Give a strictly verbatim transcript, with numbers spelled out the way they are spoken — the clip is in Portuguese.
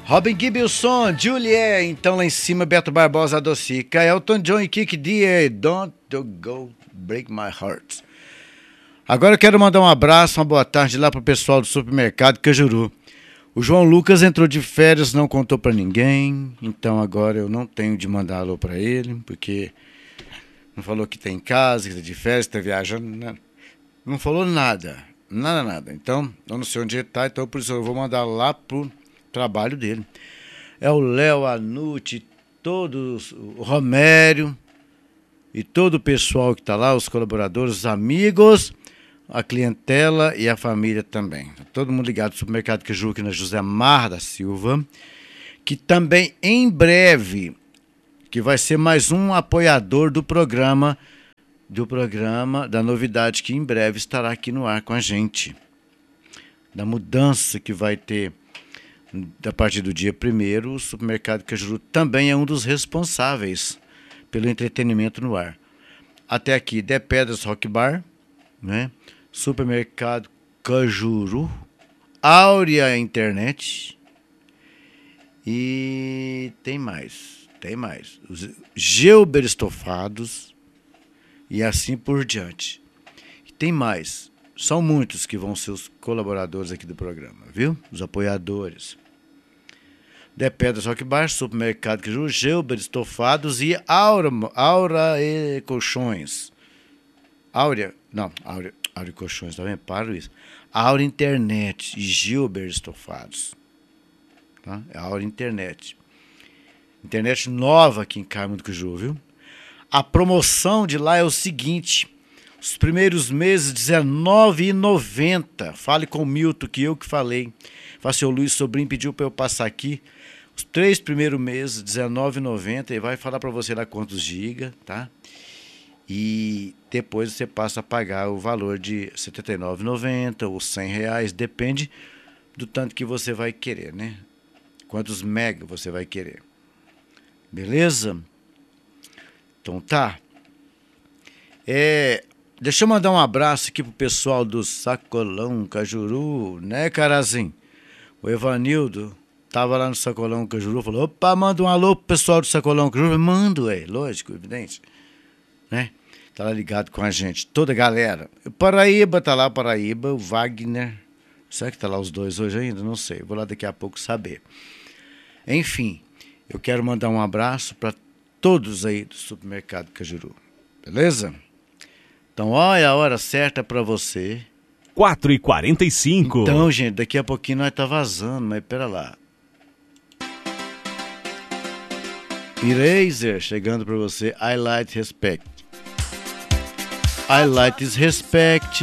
Robin Gibson, Juliet, então lá em cima, Beto Barbosa, Adocica, Elton John e Kiki D, Don't Go Break My Heart. Agora eu quero mandar um abraço, uma boa tarde lá pro pessoal do supermercado Cajuru. O João Lucas entrou de férias, não contou pra ninguém, então agora eu não tenho de mandar alô pra ele, porque não falou que tá em casa, que tá de férias, que tá viajando, não, não falou nada, nada, nada. Então, eu não sei onde ele tá, então por isso eu vou mandar lá pro trabalho dele. É o Léo, a Nuti, todos, o Romério e todo o pessoal que tá lá, os colaboradores, os amigos, a clientela e a família também. Todo mundo ligado ao supermercado Caju aqui na José Mar da Silva, que também em breve, que vai ser mais um apoiador do programa, do programa, da novidade que em breve estará aqui no ar com a gente. Da mudança que vai ter a partir do dia primeiro, o supermercado Cajuru também é um dos responsáveis pelo entretenimento no ar. Até aqui, The Pedras Rock Bar, né? Supermercado Cajuru, Áurea Internet e tem mais, tem mais. Os Gelber Estofados e assim por diante. E tem mais. São muitos que vão ser os colaboradores aqui do programa, viu? Os apoiadores. The Pedras Rock Bar, Supermercado Cajuru, Gelber Estofados e Aura, Aura e Colchões. Áurea, não, Áurea, Áurea e Colchões, tá vendo? Paro isso. Aura Internet e Gilber Estofados. Tá? É a Aura Internet. Internet nova aqui em Carmo do Caju, viu? A promoção de lá é o seguinte: os primeiros meses, dezenove reais e noventa centavos. Fale com o Milton, que eu que falei. Fala, seu Luiz Sobrinho pediu para eu passar aqui. Os três primeiros meses, dezenove reais e noventa centavos. E vai falar para você lá quantos gigas, tá? E depois você passa a pagar o valor de setenta e nove reais e noventa centavos ou cem reais. Depende do tanto que você vai querer, né? Quantos mega você vai querer. Beleza? Então tá. É... Deixa eu mandar um abraço aqui pro pessoal do Sacolão Cajuru, né, Carazinho? O Evanildo tava lá no Sacolão Cajuru, falou, opa, manda um alô pro pessoal do Sacolão Cajuru. Mando, é, lógico, evidente, né? Tá lá ligado com a gente, toda a galera. O Paraíba, tá lá, Paraíba, o Wagner. Será que tá lá os dois hoje ainda? Não sei, vou lá daqui a pouco saber. Enfim, eu quero mandar um abraço para todos aí do Supermercado Cajuru, beleza? Então, olha a hora certa para você. quatro e quarenta e cinco. Então, gente, daqui a pouquinho nós tá vazando, mas pera lá. Eraser, chegando para você. I Like Respect. I Like Respect.